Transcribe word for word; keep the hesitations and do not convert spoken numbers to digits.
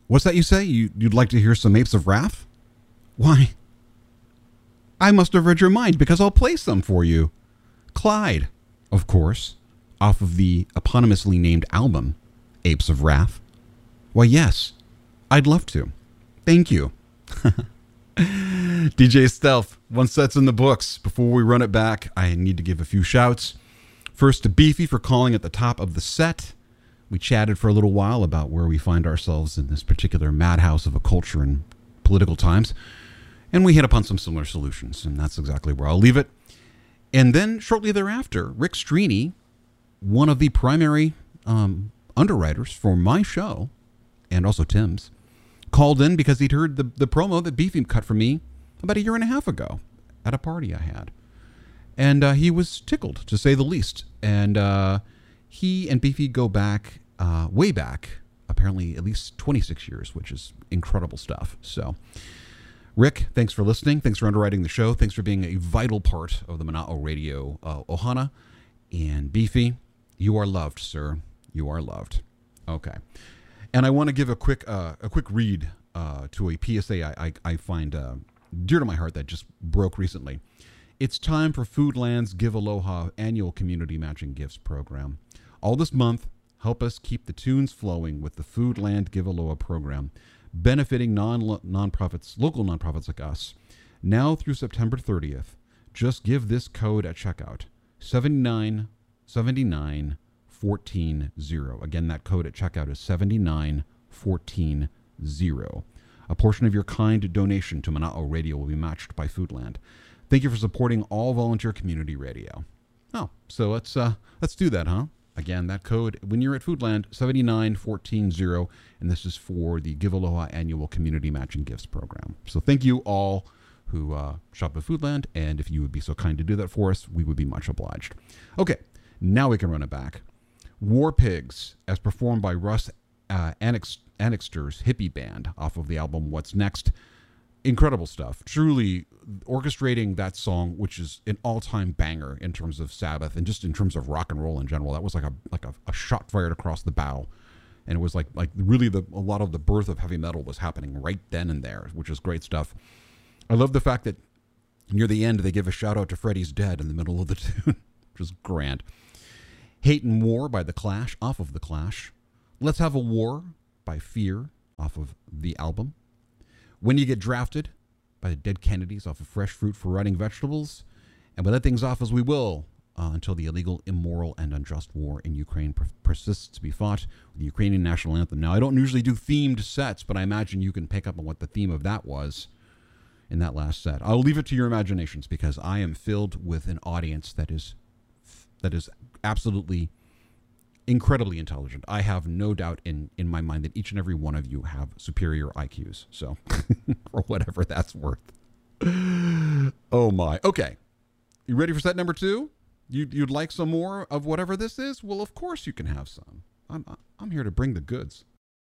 What's that you say? You, you'd like to hear some Apes of Wrath? Why, I must have read your mind because I'll play some for you. Clyde, of course, off of the eponymously named album, Apes of Wrath. Why, yes, I'd love to. Thank you. D J Stealth, one set's in the books. Before we run it back, I need to give a few shouts. First to Beefy for calling at the top of the set. We chatted for a little while about where we find ourselves in this particular madhouse of a culture and political times. And we hit upon some similar solutions, and that's exactly where I'll leave it. And then shortly thereafter, Rick Streeney, one of the primary um, underwriters for my show, and also Tim's, called in because he'd heard the, the promo that Beefy cut for me about a year and a half ago at a party I had. And uh, he was tickled, to say the least. And uh, he and Beefy go back, uh, way back, apparently at least twenty-six years, which is incredible stuff. So, Rick, thanks for listening. Thanks for underwriting the show. Thanks for being a vital part of the Mana'o Radio uh, Ohana. And Beefy, you are loved, sir. You are loved. Okay. And I want to give a quick uh, a quick read uh, to a P S A I, I, I find uh, dear to my heart that just broke recently. It's time for Foodland's Give Aloha annual community matching gifts program. All this month, help us keep the tunes flowing with the Foodland Give Aloha program, benefiting non nonprofits, local nonprofits like us. Now through September thirtieth, just give this code at checkout, seventy-nine seventy-nine fourteen zero. Again, that code at checkout is seventy-nine fourteen zero. A portion of your kind donation to Mana'o Radio will be matched by Foodland. Thank you for supporting all volunteer community radio. Oh, so let's uh, let's do that, huh? Again, that code, when you're at Foodland, seventy-nine fourteen zero, and this is for the Give Aloha Annual Community Matching Gifts Program. So thank you all who uh, shop at Foodland, and if you would be so kind to do that for us, we would be much obliged. Okay, now we can run it back. War Pigs, as performed by Russ uh, Annex, Annixter's hippie band off of the album What's Next. Incredible stuff. Truly orchestrating that song, which is an all-time banger in terms of Sabbath and just in terms of rock and roll in general. That was like a like a, a shot fired across the bow, and it was like like really the a lot of the birth of heavy metal was happening right then and there, which is great stuff. I love the fact that near the end they give a shout out to Freddie's Dead in the middle of the tune, which is grand. Hate and War by The Clash off of The Clash. Let's Have a War by Fear off of the album. When You Get Drafted by the Dead Kennedys off of Fresh Fruit for Rotting Vegetables. And we let things off as we will uh, until the illegal, immoral, and unjust war in Ukraine per- persists to be fought with the Ukrainian national anthem. Now, I don't usually do themed sets, but I imagine you can pick up on what the theme of that was in that last set. I'll leave it to your imaginations because I am filled with an audience that is that is absolutely incredibly intelligent. I have no doubt in, in my mind that each and every one of you have superior I Qs. So, for whatever that's worth. Oh my. Okay. You ready for set number two? You, you'd like some more of whatever this is? Well, of course you can have some. I'm, I'm here to bring the goods.